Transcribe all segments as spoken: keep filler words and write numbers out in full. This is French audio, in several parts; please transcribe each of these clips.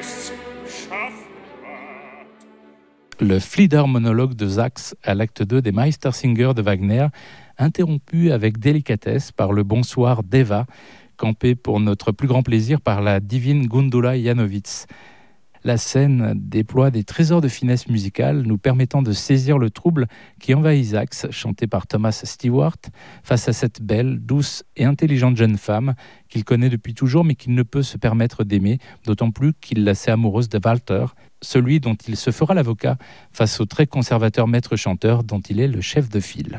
Le Flieder-monologue de Sachs à l'acte deux des Meistersinger de Wagner, interrompu avec délicatesse par le bonsoir d'Eva, campé pour notre plus grand plaisir par la divine Gundula Janowitz. La scène déploie des trésors de finesse musicale nous permettant de saisir le trouble qui envahit Sachs, chanté par Thomas Stewart, face à cette belle, douce et intelligente jeune femme qu'il connaît depuis toujours mais qu'il ne peut se permettre d'aimer, d'autant plus qu'il la sait amoureuse de Walter, celui dont il se fera l'avocat face au très conservateur maître-chanteur dont il est le chef de file.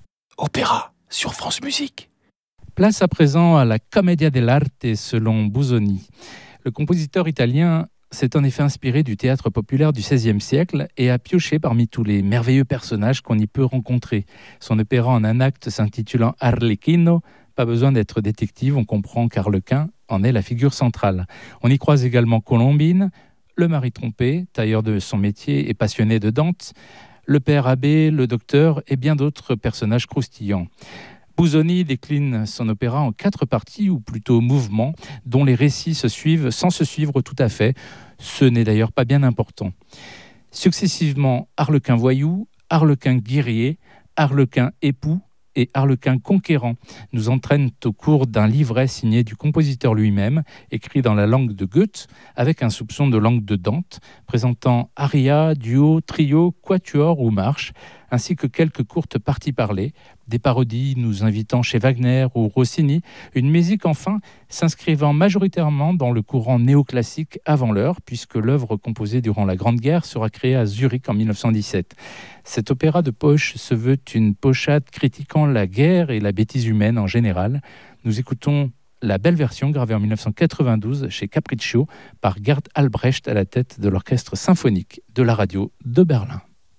Opéra sur France Musique. Place à présent à la Commedia dell'arte selon Busoni. Le compositeur italien s'est en effet inspiré du théâtre populaire du seizième siècle et a pioché parmi tous les merveilleux personnages qu'on y peut rencontrer. Son opéra en un acte s'intitulant Arlecchino, pas besoin d'être détective, on comprend qu'Arlequin en est la figure centrale. On y croise également Colombine, le mari trompé, tailleur de son métier et passionné de Dante, le père abbé, le docteur et bien d'autres personnages croustillants. Busoni décline son opéra en quatre parties, ou plutôt mouvements, dont les récits se suivent sans se suivre tout à fait. Ce n'est d'ailleurs pas bien important. Successivement, Arlequin voyou, Arlequin guerrier, Arlequin époux et Arlequin conquérant nous entraînent au cours d'un livret signé du compositeur lui-même, écrit dans la langue de Goethe, avec un soupçon de langue de Dante, présentant aria, duo, trio, quatuor ou marche, ainsi que quelques courtes parties parlées, des parodies nous invitant chez Wagner ou Rossini, une musique enfin s'inscrivant majoritairement dans le courant néoclassique avant l'heure, puisque l'œuvre composée durant la Grande Guerre sera créée à Zurich en dix-neuf cent dix-sept. Cet opéra de poche se veut une pochade critiquant la guerre et la bêtise humaine en général. Nous écoutons la belle version gravée en dix-neuf cent quatre-vingt-douze chez Capriccio par Gerd Albrecht à la tête de l'orchestre symphonique de la radio de Berlin.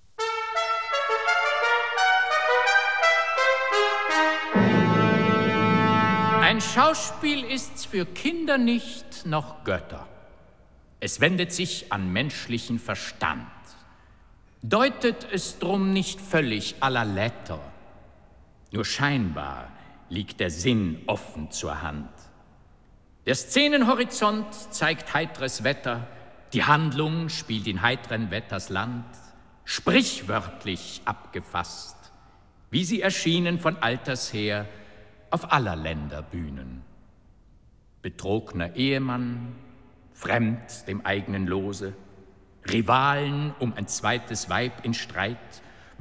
Ein Schauspiel ist's für Kinder nicht, noch Götter. Es wendet sich an menschlichen Verstand. Deutet es drum nicht völlig à la lettre. Nur scheinbar liegt der Sinn offen zur Hand. Der Szenenhorizont zeigt heitres Wetter, die Handlung spielt in heitren Wetters Land, sprichwörtlich abgefasst, wie sie erschienen von alters her auf aller Länder Bühnen. Betrogner Ehemann, fremd dem eigenen Lose, Rivalen um ein zweites Weib in Streit,